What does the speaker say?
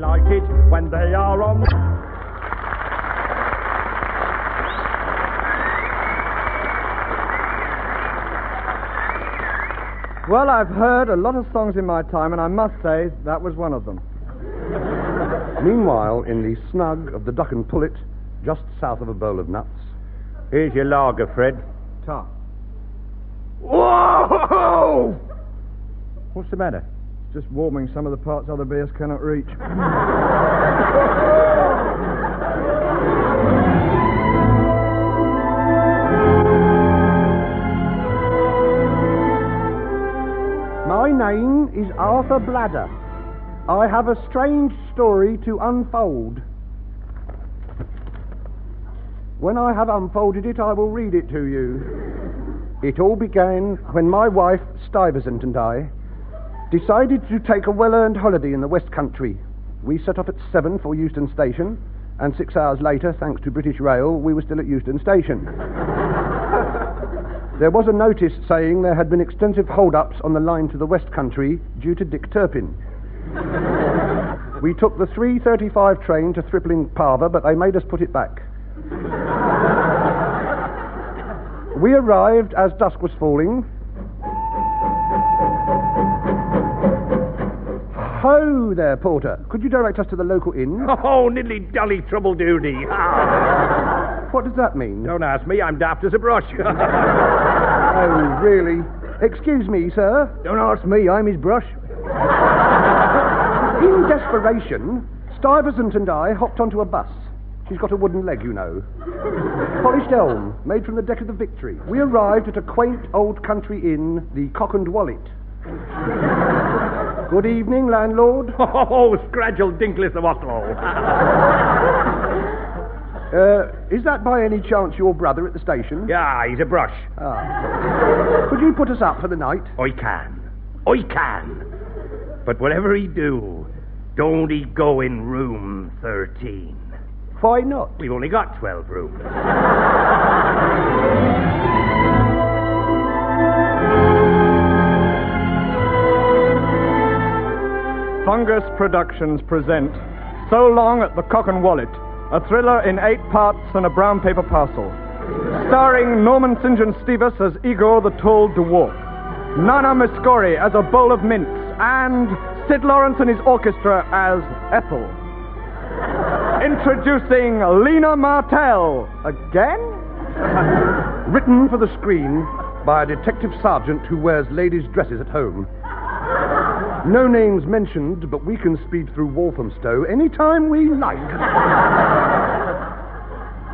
Like it when they are on. Well, I've heard a lot of songs in my time, and I must say that was one of them. Meanwhile, in the snug of the Duck and Pullet, just south of a bowl of nuts. Here's your lager, Fred. Ta. Whoa! What's the matter? Just warming some of the parts other beers cannot reach. My name is Arthur Bladder. I have a strange story to unfold. When I have unfolded it, I will read it to you. It all began when my wife, Stuyvesant, and I decided to take a well-earned holiday in the West Country. We set off at 7 for Euston Station, and 6 hours later, thanks to British Rail, we were still at Euston Station. There was a notice saying there had been extensive hold-ups on the line to the West Country due to Dick Turpin. We took the 3:35 train to Thrippling Parva, but they made us put it back. We arrived as dusk was falling. Ho there, porter. Could you direct us to the local inn? Oh, niddly-dolly trouble-doody. What does that mean? Don't ask me, I'm daft as a brush. Oh, really? Excuse me, sir. Don't ask me, I'm his brush. In desperation, Stuyvesant and I hopped onto a bus. She's got a wooden leg, you know. Polished elm, made from the deck of the Victory. We arrived at a quaint old country inn, the Cock and Wallet. Good evening, landlord. Oh, Scradgel Dinkless of Oslo. Is that by any chance your brother at the station? Yeah, he's a brush. Ah. Could you put us up for the night? I can. But whatever he do, don't he go in room 13. Why not? We've only got 12 rooms. Fungus Productions present So Long at the Cock and Wallet, a thriller in 8 parts and a brown paper parcel. Starring Norman St. John Stevens as Igor the Tall Dwarf, Nana Miscori as a bowl of mints, and Sid Lawrence and his orchestra as Ethel. Introducing Lena Martell. Again? Written for the screen by a detective sergeant who wears ladies' dresses at home. No names mentioned, but we can speed through Walthamstow any time we like.